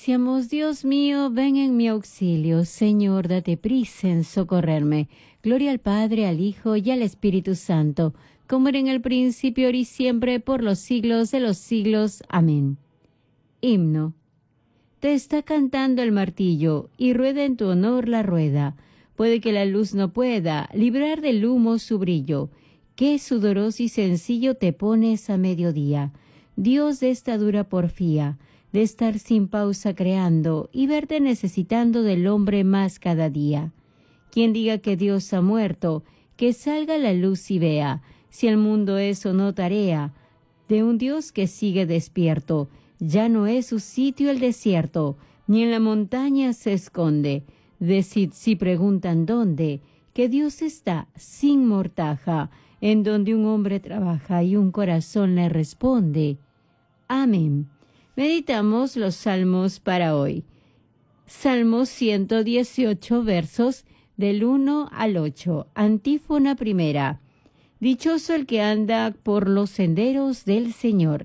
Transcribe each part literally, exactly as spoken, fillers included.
Iniciamos. Dios mío, ven en mi auxilio. Señor, date prisa en socorrerme. Gloria al Padre, al Hijo y al Espíritu Santo, como era en el principio, ahora y siempre, por los siglos de los siglos. Amén. Himno. Te está cantando el martillo, y rueda en tu honor la rueda. Puede que la luz no pueda librar del humo su brillo. Qué sudoroso y sencillo te pones a mediodía. Dios de esta dura porfía, de estar sin pausa creando y verte necesitando del hombre más cada día. Quien diga que Dios ha muerto, que salga la luz y vea, si el mundo es o no tarea, de un Dios que sigue despierto. Ya no es su sitio el desierto, ni en la montaña se esconde. Decid si preguntan dónde, que Dios está sin mortaja, en donde un hombre trabaja y un corazón le responde. Amén. Meditamos los salmos para hoy. Salmo ciento dieciocho, versos del uno al ocho. Antífona primera. Dichoso el que anda por los senderos del Señor.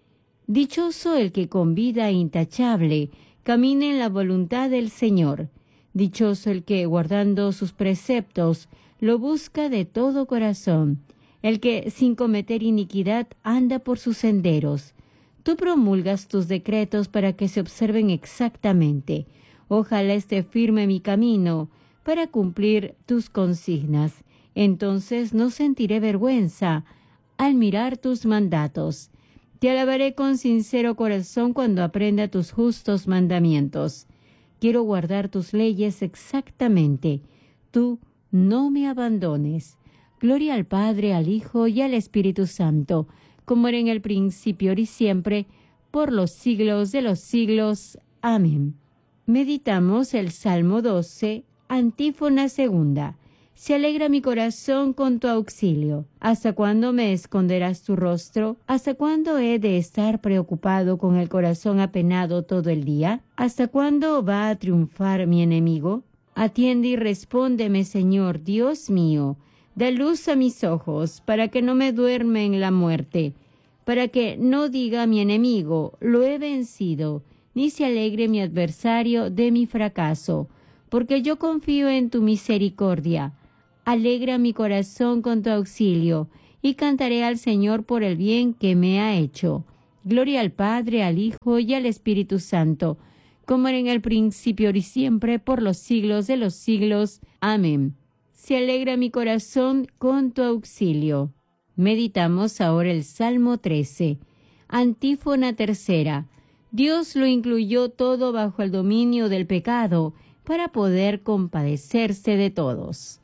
Dichoso el que con vida intachable camina en la voluntad del Señor. Dichoso el que, guardando sus preceptos, lo busca de todo corazón. El que, sin cometer iniquidad, anda por sus senderos. Tú promulgas tus decretos para que se observen exactamente. Ojalá esté firme mi camino para cumplir tus consignas. Entonces no sentiré vergüenza al mirar tus mandatos. Te alabaré con sincero corazón cuando aprenda tus justos mandamientos. Quiero guardar tus leyes exactamente. Tú no me abandones. Gloria al Padre, al Hijo y al Espíritu Santo, como era en el principio, ahora y siempre, por los siglos de los siglos. Amén. Meditamos el Salmo doce, antífona segunda. Se alegra mi corazón con tu auxilio. ¿Hasta cuándo me esconderás tu rostro? ¿Hasta cuándo he de estar preocupado con el corazón apenado todo el día? ¿Hasta cuándo va a triunfar mi enemigo? Atiende y respóndeme, Señor, Dios mío. Da luz a mis ojos, para que no me duerma en la muerte, para que no diga mi enemigo, lo he vencido, ni se alegre mi adversario de mi fracaso, porque yo confío en tu misericordia. Alegra mi corazón con tu auxilio, y cantaré al Señor por el bien que me ha hecho. Gloria al Padre, al Hijo y al Espíritu Santo, como era en el principio, ahora y siempre, por los siglos de los siglos. Amén. Se alegra mi corazón con tu auxilio. Meditamos ahora el Salmo trece. Antífona tercera. Dios lo incluyó todo bajo el dominio del pecado para poder compadecerse de todos.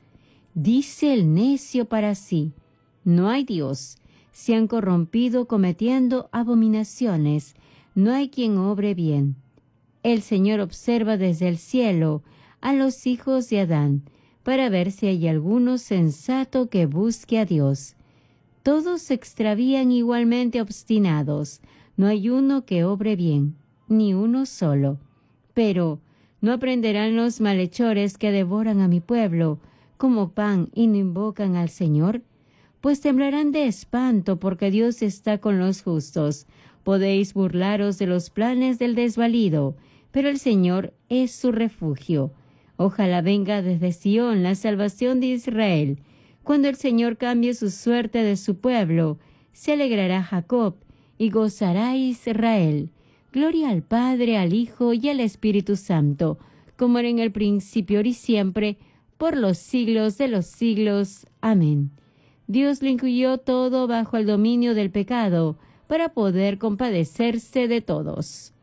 Dice el necio para sí, no hay Dios. Se han corrompido cometiendo abominaciones. No hay quien obre bien. El Señor observa desde el cielo a los hijos de Adán, para ver si hay alguno sensato que busque a Dios. Todos se extravían igualmente obstinados, no hay uno que obre bien, ni uno solo. Pero, ¿no aprenderán los malhechores que devoran a mi pueblo como pan y no invocan al Señor? Pues temblarán de espanto porque Dios está con los justos. Podéis burlaros de los planes del desvalido, pero el Señor es su refugio. Ojalá venga desde Sión la salvación de Israel. Cuando el Señor cambie su suerte de su pueblo, se alegrará Jacob y gozará Israel. Gloria al Padre, al Hijo y al Espíritu Santo, como era en el principio, ahora y siempre, por los siglos de los siglos. Amén. Dios lo incluyó todo bajo el dominio del pecado, para poder compadecerse de todos.